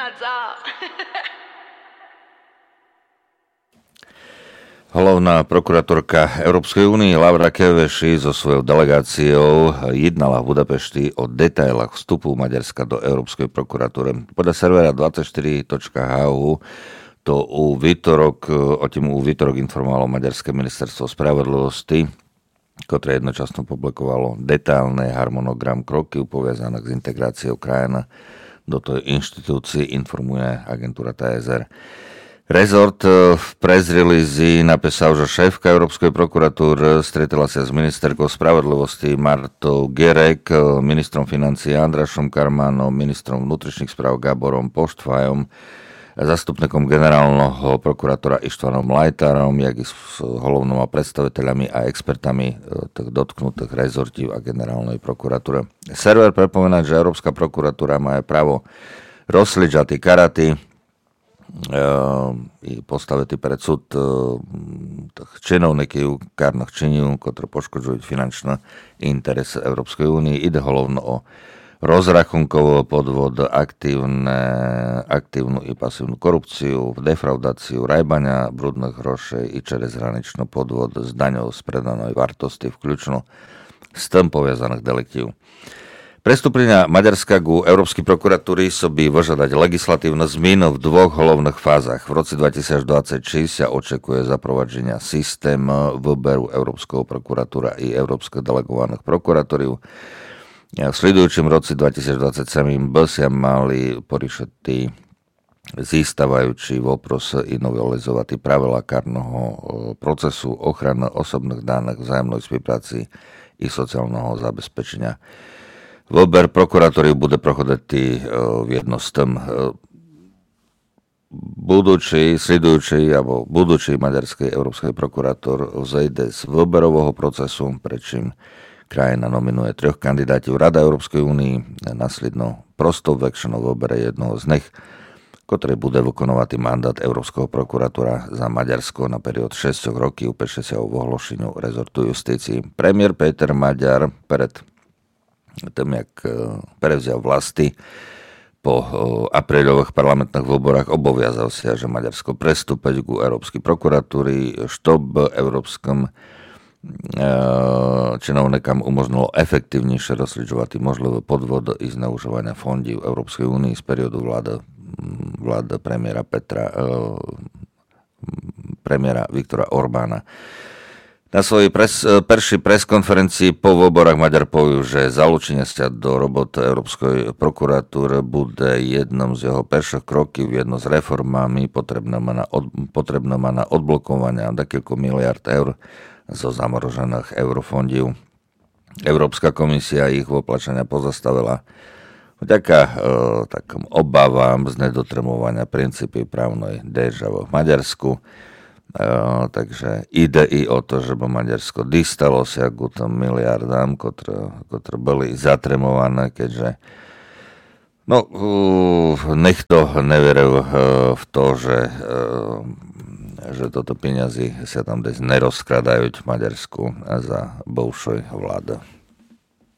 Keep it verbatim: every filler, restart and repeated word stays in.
nachádza. Hlavná prokurátorka Európskej únie Laura Kövesi so svojou delegáciou jednala v Budapešti o detailách vstupu Maďarska do Európskej prokuratúry. Podľa servera dvadsaťštyri bodka há u to u výtorok, o tým u výtorok informovalo Maďarské ministerstvo spravodlivosti, ktoré jednočasno publikovalo detailné harmonogram kroky poviazané s integráciou krajina do tej inštitúcii, informuje agentúra té es er. Rezort v press release napísal, že šéfka Európskej prokuratúry stretla sa s ministerkou spravodlivosti Martou Gierek, ministrom financií Andrášom Karmanom, ministrom vnútorných správ Gáborom Poštfajom, zastupníkom generálneho prokurátora Ištvanom Lajtárom, jak i s hlavnými predstaviteľami a expertami dotknutých rezortív a generálnej prokuratúry. Server pripomína, že Európska prokuratúra má právo rozsličať karaty i postaviti pred súd činovníkov kárnych činov, ktoré poškodzujú finančné interese Európskej únie. Ide hlavne o rozrachunkový podvod, aktívne, aktívnu i pasívnu korupciu, defraudáciu, rajbania brudných hrošej i čerezhraničný podvod s daňou z predanej vartosti, vključno s tým poviazaných deliktív. Prestúplenia Maďarska ku Európskej prokuratúry sobí vyžadať legislatívnu zmenu v dvoch hlavných fázach. V roce dvetisícdvadsaťšesť sa očakuje zaprovadzenia systému výberu Európskeho prokuratúra i Európskych delegovaných prokurátorov. V sledujúcim roce dvetisícdvadsaťsedem by sa mali poriešiti zístavajúci vopros i novelizovať pravidlá kárneho procesu, ochrany osobných daných, vzájomnej spolupráci i sociálneho zabezpečenia. Výber prokurátorov bude prochoditi v jednostom. Budúci, sledujúci alebo budúci maďarský európsky prokurátor vzejde z výberového procesu, pričím krajina nominuje troch kandidátov Rada Európskej únii, následno prostou väčšinou vybere jednoho z nich, ktorý bude vykonovať mandát Európskeho prokurátora za Maďarsko na periód šesť rokov, upíše sa o ohlášeniu rezortu justícii. Premiér Péter Maďar pred tým, jak prevzal vlasti po apríľových parlamentných voľbách, obaviazal sa, že Maďarsko prestúpiť ku Európskej prokuratúry, štob európskom činovníkom umožnilo efektívnejšie rozsličovať možlivé podvody i zneužívania fondov Európskej únie z periodu vlády, vlády premiéra Petra, premiéra Viktora Orbána. Na svojej pres, peršej preskonferencii po voľbách Maďar povedal, že zalúčenie sa do roboty Európskej prokuratúry bude jednom z jeho perších krokov, jedno s reformami potrebnými na, od, potrebnými na odblokovanie niekoľko miliard eur zo zamrožených eurofondov. Európska komisia ich voplačenia pozastavila vďaka e, takým obavám z nedotrmovania princípy právnej državy v Maďarsku. Uh, takže ide i o to, že by Maďarsko distalo sa k tým miliardám, ktoré, ktoré boli zatremované, keďže no, uh, nikto neveril uh, v to, že, uh, že toto peniazy sa tam dnes nerozkradajú v Maďarsku za bivšej vlády.